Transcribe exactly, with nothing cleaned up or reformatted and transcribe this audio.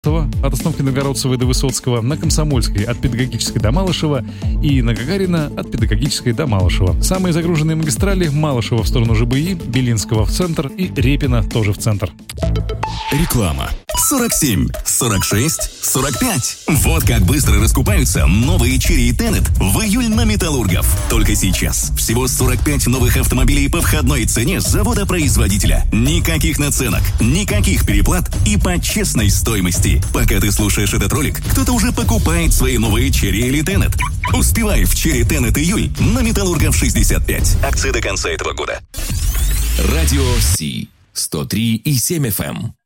от остановки Новгородцева до Высоцкого, на Комсомольской от Педагогической до Малышева и на Гагарина от Педагогической до Малышева. Самые загруженные магистрали: Малышева в сторону ЖБИ, Белинского в центр и Репина тоже в центр. Реклама. сорок семь, сорок шесть, сорок пять. Вот как быстро раскупаются новые Chery Tenet в июль на Металлургов. Только сейчас. Всего сорок пять новых автомобилей по входной цене завода-производителя. Никаких наценок, никаких переплат и по честной стоимости. Пока ты слушаешь этот ролик, кто-то уже покупает свои новые Chery или Tenet. Успевай в Chery Tenet июль на Металлургов шестьдесят пять. Акция до конца этого года. Радио Си. сто три и семь эф эм.